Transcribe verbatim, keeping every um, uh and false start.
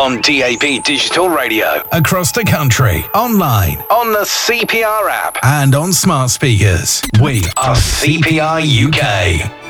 On D A B Digital Radio. Across the country. Online. On the C P R app. And on smart speakers. We are C P R U K.